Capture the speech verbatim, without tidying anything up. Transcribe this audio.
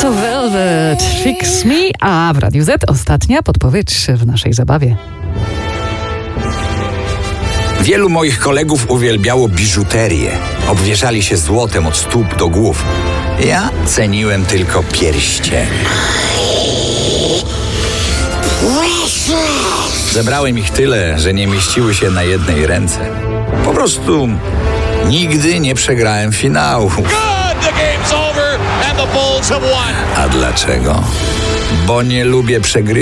to Velvet, Fix Me, a w Radiu Z ostatnia podpowiedź w naszej zabawie. Wielu moich kolegów uwielbiało biżuterię. Obwieszali się złotem od stóp do głów. Ja ceniłem tylko pierścienie. Zebrałem ich tyle, że nie mieściły się na jednej ręce. Po prostu nigdy nie przegrałem finału. A dlaczego? Bo nie lubię przegrywać.